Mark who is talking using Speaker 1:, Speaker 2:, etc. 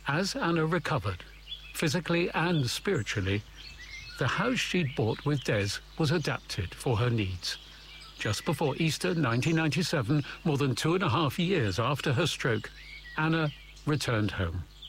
Speaker 1: As Anna recovered, physically and spiritually, the house she'd bought with Des was adapted for her needs. Just before Easter 1997, more than 2.5 years after her stroke, Anna returned home.